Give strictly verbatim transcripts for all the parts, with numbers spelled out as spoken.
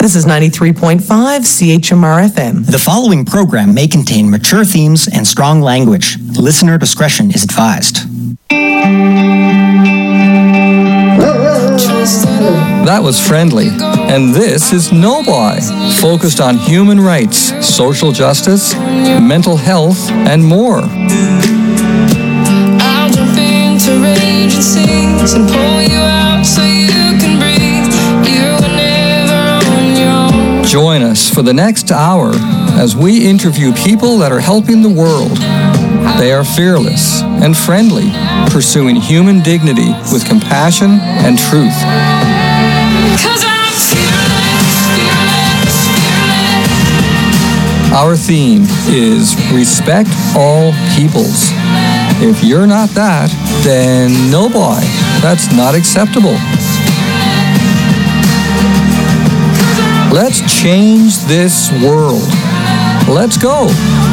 This is ninety-three point five C H M R F M. The following program may contain mature themes and strong language. Listener discretion is advised. That was Friendly, and this is Nobi, focused on human rights, social justice, mental health, and more. I'll jump into rage and sings and pull you out so you can breathe. You were never on your own. Join us for the next hour as we interview people that are helping the world. They are fearless and friendly, pursuing human dignity with compassion and truth. Cause I'm fearless, fearless, fearless. Our theme is respect all peoples. If you're not that, then no boy, that's not acceptable. Let's change this world. Let's go.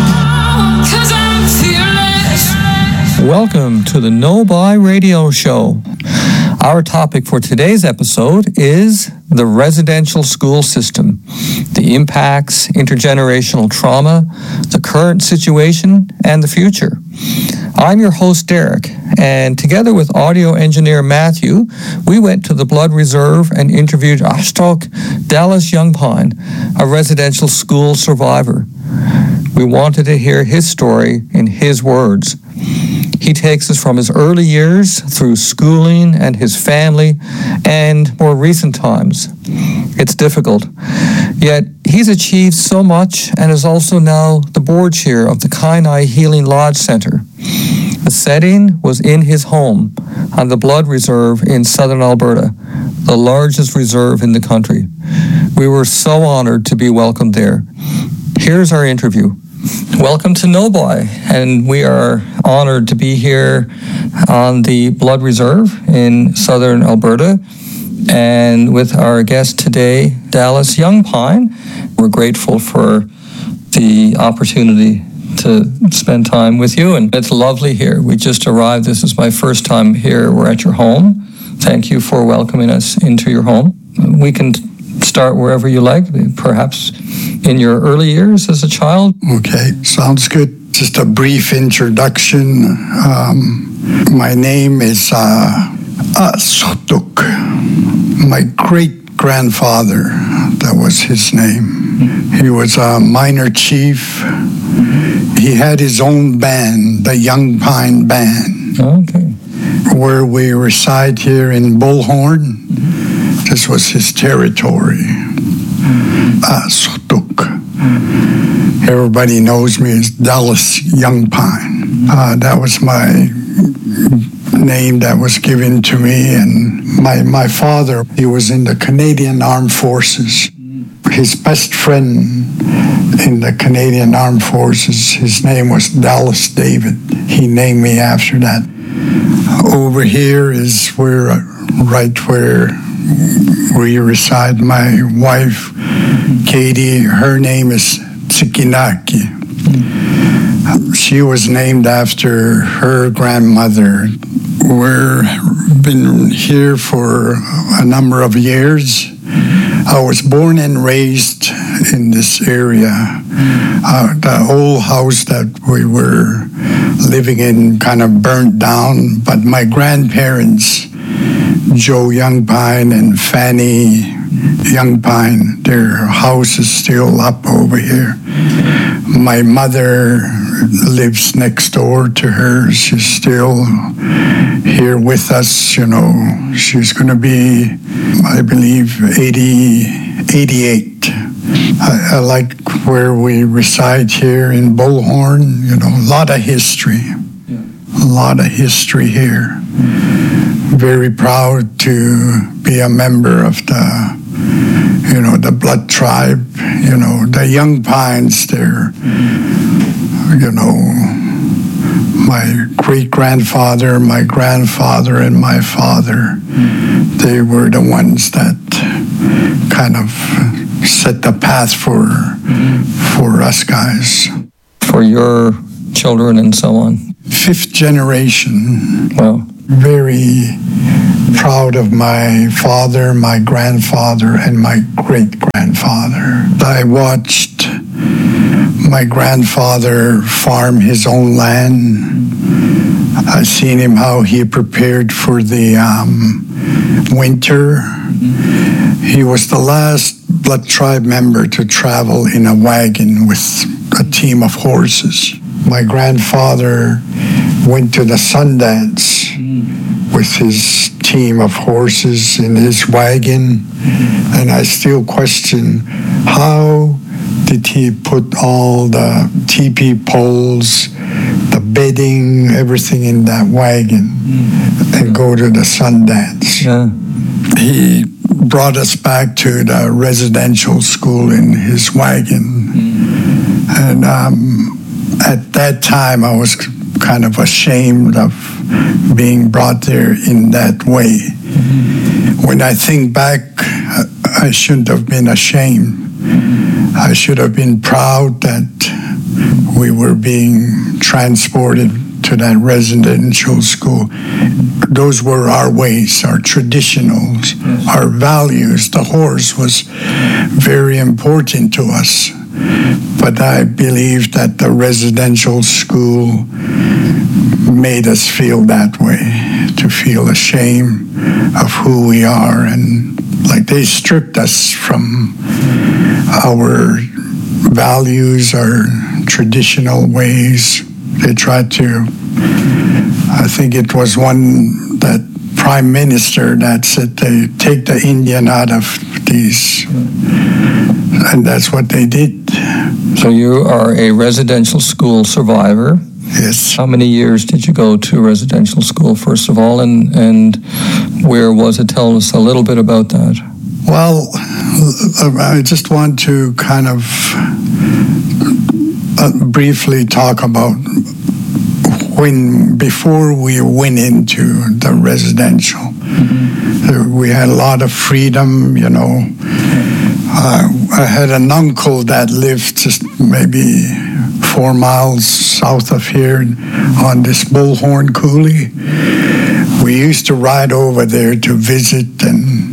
Cause I'm fearless. Welcome to the No Buy Radio Show. Our topic for today's episode is the residential school system, the impacts, intergenerational trauma, the current situation, and the future. I'm your host, Derek, and together with audio engineer Matthew, we went to the Blood Reserve and interviewed Ashtok Dallas Youngpine, a residential school survivor. We wanted to hear his story in his words. He takes us from his early years through schooling and his family and more recent times. It's difficult. Yet he's achieved so much and is also now the board chair of the Kainai Healing Lodge Center. The setting was in his home on the Blood Reserve in southern Alberta, the largest reserve in the country. We were so honored to be welcomed there. Here's our interview. Welcome to Nobi, and we are honored to be here on the Blood Reserve in southern Alberta, and with our guest today, Dallas Youngpine. We're grateful for the opportunity to spend time with you, and it's lovely here. We just arrived. This is my first time here. We're at your home. Thank you for welcoming us into your home. We can start wherever you like, perhaps in your early years as a child. Okay, sounds good. Just a brief introduction. Um, my name is uh, Ashtok. My great-grandfather, that was his name. He was a minor chief. He had his own band, the Youngpine Band. Okay. Where we reside here in Bullhorn. This was his territory. Ashtok. Everybody knows me as Dallas Youngpine. Uh, that was my name that was given to me. And my, my father, he was in the Canadian Armed Forces. His best friend in the Canadian Armed Forces, his name was Dallas David. He named me after that. Over here is where, right where we reside. My wife, Katie, her name is Tsikinaki. She was named after her grandmother. We've been here for a number of years. I was born and raised in this area. Uh, the old house that we were living in kind of burnt down, but my grandparents, Joe Youngpine and Fanny Youngpine, their house is still up over here. My mother lives next door to her. She's still here with us, you know. She's going to be, I believe, eighty, eighty-eight. I, I like where we reside here in Bullhorn, you know, a lot of history. A lot of history here. Very proud to be a member of the, you know, the blood tribe, you know, the Youngpines there, you know, my great-grandfather, my grandfather, and my father, they were the ones that kind of set the path for, for us guys. For your children and so on. Fifth generation. Wow. Very, proud of my father, my grandfather, and my great-grandfather. I watched my grandfather farm his own land. I seen him how he prepared for the um, winter. He was the last Blood Tribe member to travel in a wagon with a team of horses. My grandfather went to the Sundance with his team of horses in his wagon, and I still question how did he put all the teepee poles, the bedding, everything in that wagon and go to the Sundance. Yeah. He brought us back to the residential school in his wagon. And um, at that time, I was kind of ashamed of being brought there in that way. When I think back, I shouldn't have been ashamed. I should have been proud that we were being transported to that residential school. Those were our ways, our traditionals, our values. The horse was very important to us. But I believe that the residential school made us feel that way, to feel ashamed of who we are. And like they stripped us from our values, our traditional ways. They tried to, I think it was one that prime minister that said they take the Indian out of these, and that's what they did. So you are a residential school survivor. Yes. How many years did you go to residential school, first of all, and, and where was it? Tell us a little bit about that. Well, I just want to kind of uh, briefly talk about when, before we went into the residential. Mm-hmm. We had a lot of freedom, you know. Uh, I had an uncle that lived just maybe four miles south of here on this Bullhorn Coulee. We used to ride over there to visit, and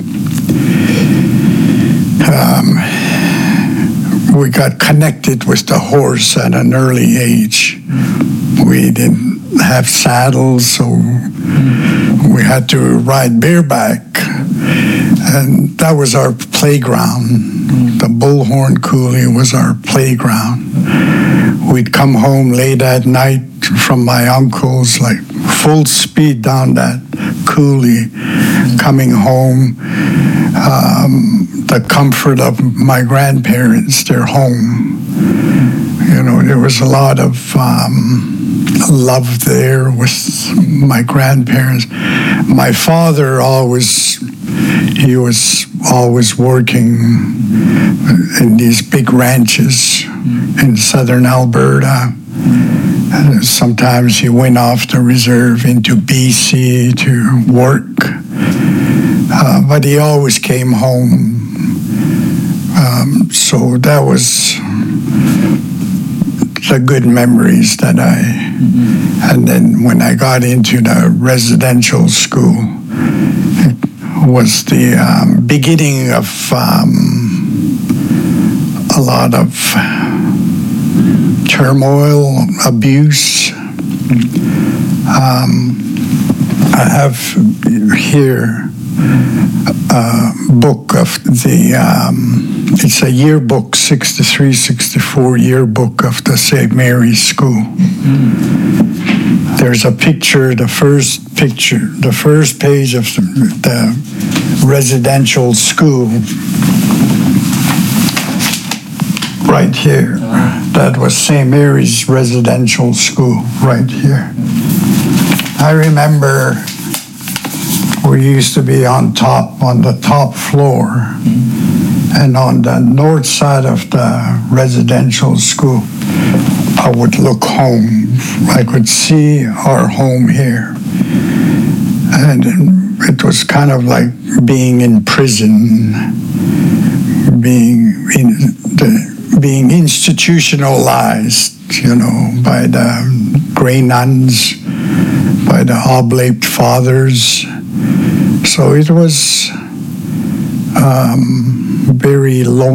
um, we got connected with the horse at an early age. We didn't have saddles, so we had to ride bareback. And that was our playground. The Bullhorn Coulee was our playground. We'd come home late at night from my uncle's, like full speed down that coulee, coming home. Um, the comfort of my grandparents, their home. You know, there was a lot of um, love there with my grandparents. My father always, he was always working in these big ranches in southern Alberta. And sometimes he went off the reserve into B C to work. Uh, but he always came home. Um, so that was the good memories that I, mm-hmm. And then when I got into the residential school, it was the um, beginning of um, a lot of turmoil, abuse. Um, I have here a book of the, um, it's a yearbook, sixty-three sixty-four yearbook of the Saint Mary's School. There's a picture, the first picture, the first page of the, the residential school right here. That was Saint Mary's Residential School right here. I remember we used to be on top, on the top floor, and on the north side of the residential school, I would look home. I could see our home here. And it was kind of like being in prison, being in the, being institutionalized, you know, by the Grey Nuns, by the Oblate Fathers. So it was um, very lonely.